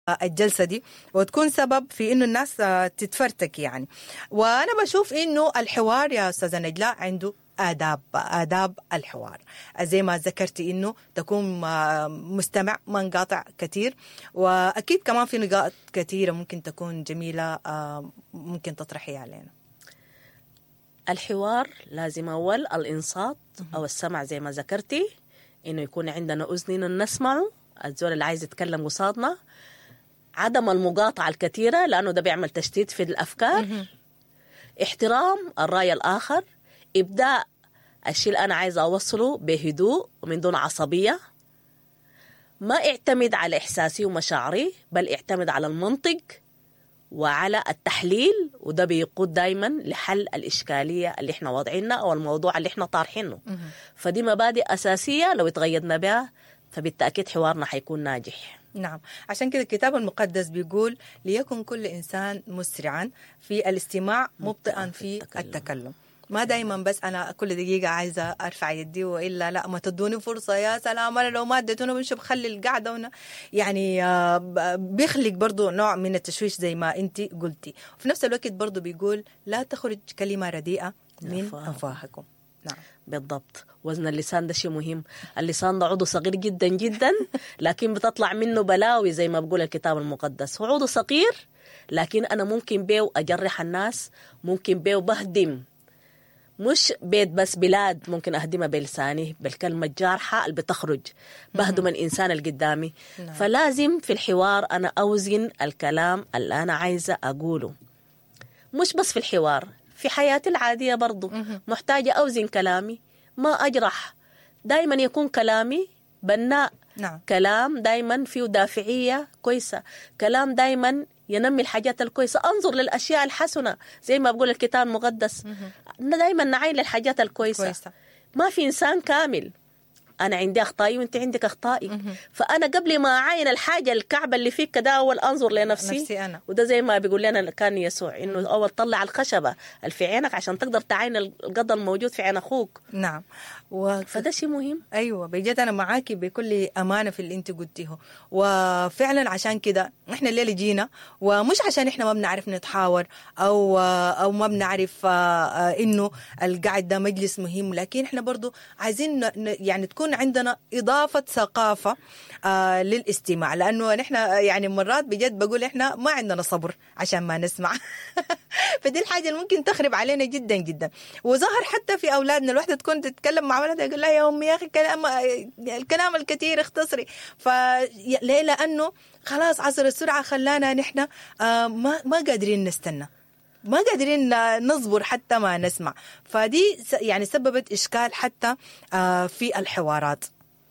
الجلسة دي وتكون سبب في إنه الناس تتفرتك يعني. وأنا بشوف إنه الحوار يا أستاذة نجلة عنده آداب الحوار، زي ما ذكرتي إنه تكون مستمع ما نقاطع كتير، وأكيد كمان في نقاط كثيرة ممكن تكون جميلة ممكن تطرحي علينا. الحوار لازم أول الإنصات أو السمع زي ما ذكرتي، إنه يكون عندنا أذنين نسمعه الزول اللي عايز يتكلم قصادنا، عدم المقاطعة الكثيرة لأنه ده بيعمل تشتيت في الأفكار، احترام الرأي الآخر، إبداء الشيء اللي أنا عايزة أوصله بهدوء ومن دون عصبية، ما اعتمد على إحساسي ومشاعري بل اعتمد على المنطق وعلى التحليل، وده بيقود دايما لحل الإشكالية اللي احنا واضعينها أو الموضوع اللي احنا طارحينه. فدي مبادئ أساسية لو اتغيرنا بها فبالتأكيد حوارنا حيكون ناجح. نعم، عشان كده الكتاب المقدس بيقول ليكن كل إنسان مسرعا في الاستماع مبطئا في التكلم. ما دايما بس أنا كل دقيقة عايزة أرفع يدي، وإلا لا ما تدوني فرصة يا سلام، أنا لو ما اديتونا بنشوف بخلي القعدة هنا يعني بيخلق برضو نوع من التشويش زي ما أنت قلتي. وفي نفس الوقت برضو بيقول لا تخرج كلمة رديئة من أفواهكم. نعم بالضبط، وزن اللسان ده شيء مهم. اللسان ده عضو صغير جدا جدا لكن بتطلع منه بلاوي زي ما بقول الكتاب المقدس. هو عضو صغير لكن أنا ممكن بيه أجرح الناس، ممكن بيه بهدم مش بيت بس بلاد، ممكن أهدمها بلساني بالكلمة الجارحة اللي بتخرج بهدم الإنسان اللي قدامي. فلازم في الحوار أنا أوزن الكلام اللي أنا عايزة أقوله، مش بس في الحوار، في حياتي العادية برضو محتاجة أوزن كلامي، ما أجرح. دايما يكون كلامي بناء. نعم. كلام دايما فيه دافعية كويسة، كلام دايما ينمي الحاجات الكويسة، أنظر للأشياء الحسنة زي ما بقول الكتاب المقدس. دايما نعين للحاجات الكويسة. ما في إنسان كامل، أنا عندي أخطائي وأنت عندك أخطائي. فأنا قبل ما أعاين الحاجة الكعبة اللي فيك كده أول أنظر لنفسي أنا. وده زي ما بيقول لنا كان يسوع إنه أول طلع الخشبة اللي في عينك عشان تقدر تعاين القضاء الموجود في عين أخوك. نعم. فده شيء مهم. أيوة بجد أنا معاكي بكل أمانة في اللي أنت قلتيه. وفعلا عشان كده إحنا الليلة جينا، ومش عشان إحنا ما بنعرف نتحاور أو ما بنعرف إنه القعد ده مجلس مهم، لكن إحنا برضو عايزين يعني تكون عندنا إضافة ثقافة للاستماع، لأنه نحن يعني مرات بجد بقول إحنا ما عندنا صبر عشان ما نسمع فدي الحاجة اللي ممكن تخرب علينا جدا جدا. وظهر حتى في أولادنا، الواحدة تكون تتكلم مع ولدها يقول لها يا أمي يا أخي الكلام الكثير اختصري. فليه؟ لأنه خلاص عصر السرعة خلانا نحن ما قادرين نستنى، ما قادرين نصبر حتى ما نسمع. فدي يعني سببت إشكال حتى في الحوارات.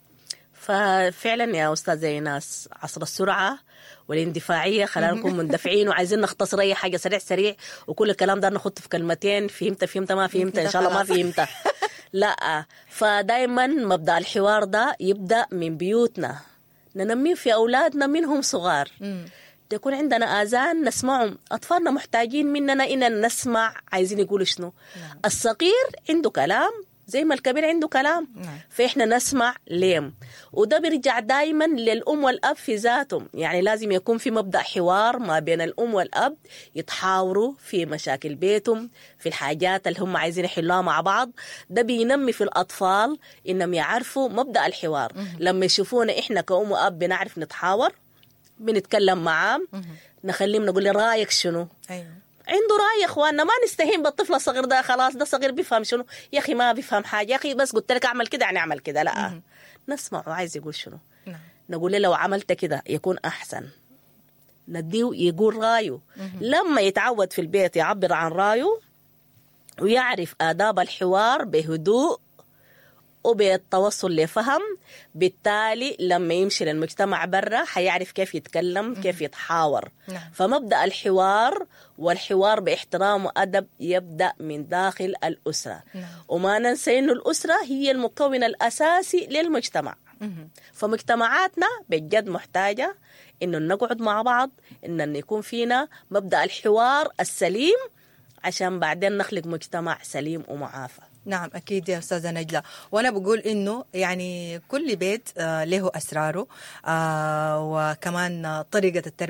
ففعلا يا أستاذ ايناس عصر السرعة والاندفاعية خلانا نكون مندفعين وعايزين نختصر أي حاجة سريع سريع، وكل الكلام ده نخط في كلمتين، فهمت ما فهمت إن شاء الله ما فهمت لا. فدايما مبدأ الحوار ده يبدأ من بيوتنا، ننميه في أولادنا منهم صغار، يكون عندنا آذان نسمعهم. أطفالنا محتاجين مننا إننا نسمع عايزين يقولوا شنو. الصغير عنده كلام زي ما الكبير عنده كلام، فإحنا نسمع ليهم. وده بيرجع دايما للأم والأب في ذاتهم، يعني لازم يكون في مبدأ حوار ما بين الأم والأب، يتحاوروا في مشاكل بيتهم، في الحاجات اللي هم عايزين يحلوها مع بعض. ده بينمي في الأطفال إنهم يعرفوا مبدأ الحوار. لما يشوفونا إحنا كأم وأب بنعرف نتحاور، بنتكلم معاه، نخليهم نقول لي رأيك شنو. عنده رأي يا اخواننا، ما نستهين بالطفل الصغير ده، خلاص ده صغير بيفهم شنو، يا اخي ما بيفهم حاجه، يا اخي بس قلت لك اعمل كده يعني اعمل كده. لا نسمعه عايز يقول شنو. نقول له لو عملت كده يكون احسن، نديه يقول رايه. لما يتعود في البيت يعبر عن رايه ويعرف آداب الحوار بهدوء وبالتوصل لفهم، بالتالي لما يمشي للمجتمع برا حيعرف كيف يتكلم كيف يتحاور. فمبدأ الحوار والحوار باحترام وأدب يبدأ من داخل الأسرة. وما ننسى إنه الأسرة هي المكون الأساسي للمجتمع. فمجتمعاتنا بجد محتاجة إنه نقعد مع بعض، إنه يكون فينا مبدأ الحوار السليم عشان بعدين نخلق مجتمع سليم ومعافى. نعم أكيد يا أستاذة نجلة. وأنا بقول إنه يعني كل بيت له أسراره وكمان طريقة التربية